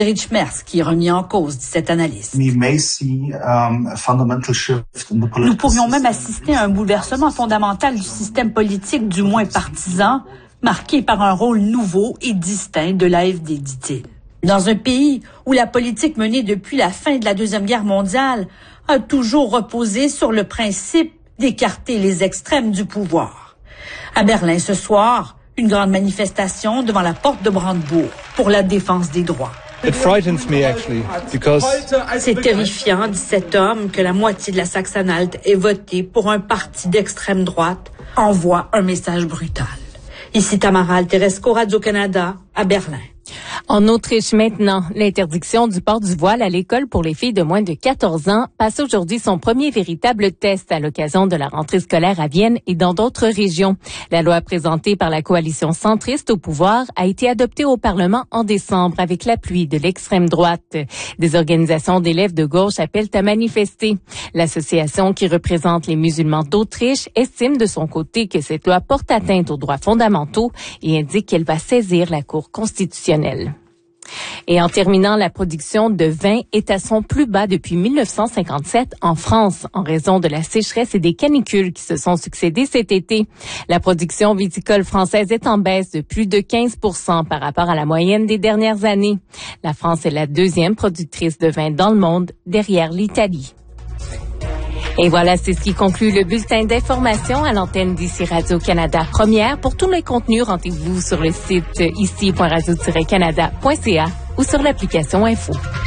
Erich Merz, qui est remis en cause, dit cet analyste. Nous pourrions même assister à un bouleversement fondamental du système politique, du moins partisan, marqué par un rôle nouveau et distinct de l'AfD, dit-il. Dans un pays où la politique menée depuis la fin de la Deuxième Guerre mondiale a toujours reposé sur le principe d'écarter les extrêmes du pouvoir. À Berlin ce soir, une grande manifestation devant la porte de Brandebourg pour la défense des droits. C'est terrifiant, dit cet homme, que la moitié de la Saxe-Anhalt ait voté pour un parti d'extrême droite, envoie un message brutal. Ici Tamara Alteresco, Radio-Canada, à Berlin. En Autriche maintenant, l'interdiction du port du voile à l'école pour les filles de moins de 14 ans passe aujourd'hui son premier véritable test à l'occasion de la rentrée scolaire à Vienne et dans d'autres régions. La loi présentée par la coalition centriste au pouvoir a été adoptée au Parlement en décembre avec l'appui de l'extrême droite. Des organisations d'élèves de gauche appellent à manifester. L'association qui représente les musulmans d'Autriche estime de son côté que cette loi porte atteinte aux droits fondamentaux et indique qu'elle va saisir la Cour constitutionnelle. Et en terminant, la production de vin est à son plus bas depuis 1957 en France, en raison de la sécheresse et des canicules qui se sont succédées cet été. La production viticole française est en baisse de plus de 15% par rapport à la moyenne des dernières années. La France est la deuxième productrice de vin dans le monde, derrière l'Italie. Et voilà, c'est ce qui conclut le bulletin d'information à l'antenne d'ici Radio-Canada Première. Pour tous les contenus, rendez-vous sur le site ici.radio-canada.ca ou sur l'application Info.